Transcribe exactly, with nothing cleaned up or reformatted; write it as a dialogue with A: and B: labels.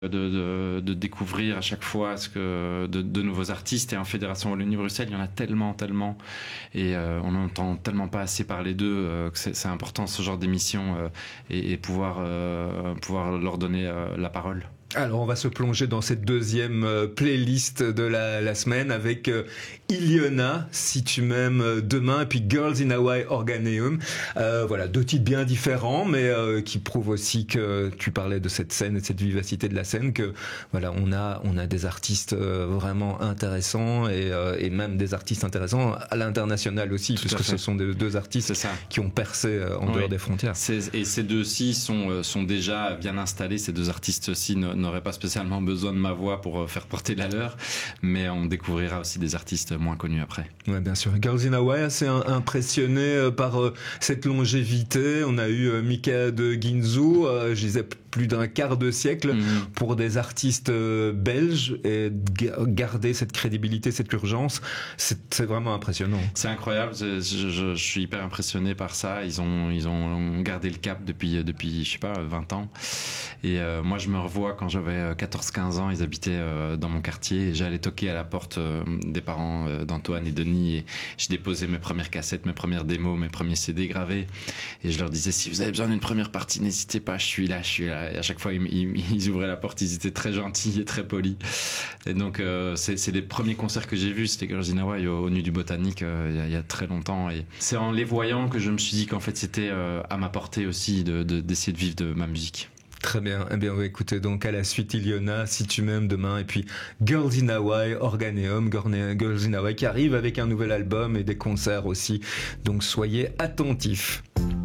A: De, de, de découvrir à chaque fois ce que de, de nouveaux artistes, et en Fédération Wallonie-Bruxelles il y en a tellement tellement et euh, on n'entend tellement pas assez parler d'eux euh, que c'est, c'est important ce genre d'émission euh, et, et pouvoir, euh, pouvoir leur donner euh, la parole.
B: Alors on va se plonger dans cette deuxième euh, playlist de la, la semaine avec euh, Iliona, Si tu m'aimes euh, demain, et puis Girls in Hawaii Organeum. Euh, voilà, deux titres bien différents, mais euh, qui prouvent aussi que tu parlais de cette scène et de cette vivacité de la scène, que voilà, on a on a des artistes euh, vraiment intéressants et, euh, et même des artistes intéressants à l'international aussi,
A: Tout
B: puisque ce sont des, deux artistes qui ont percé euh, en oui. dehors des frontières.
A: C'est, et ces deux-ci sont sont déjà bien installés. Ces deux artistes-ci ne n'aurait pas spécialement besoin de ma voix pour faire porter la leur, mais on découvrira aussi des artistes moins connus après.
B: Ouais, bien sûr. Girls in Hawaii, assez impressionné par euh, cette longévité. On a eu euh, Mika de Ginzu, euh, je disais plus d'un quart de siècle mmh. pour des artistes euh, belges, et garder cette crédibilité, cette urgence, c'est, c'est vraiment impressionnant.
A: C'est incroyable. Je, je, je suis hyper impressionné par ça. Ils ont ils ont gardé le cap depuis depuis je sais pas vingt ans. Et euh, moi je me revois quand j'avais quatorze quinze ans, ils habitaient euh, dans mon quartier et j'allais toquer à la porte euh, des parents euh, d'Antoine et Denis et je déposais mes premières cassettes, mes premières démos, mes premiers C D gravés et je leur disais si vous avez besoin d'une première partie, n'hésitez pas, je suis là, je suis là. Et à chaque fois ils, ils, ils ouvraient la porte, ils étaient très gentils et très polis. Et donc euh, c'est, c'est les premiers concerts que j'ai vus, c'était Girls in Hawaii au, au Nu du Botanique euh, il, y a, il y a très longtemps et c'est en les voyant que je me suis dit qu'en fait c'était euh, à ma portée aussi de, de, d'essayer de vivre de ma musique.
B: Très bien. Eh bien, on va écouter donc à la suite Iliona, Si tu m'aimes demain, et puis Girls in Hawaii, Organeum, Girls in Hawaii qui arrive avec un nouvel album et des concerts aussi. Donc soyez attentifs.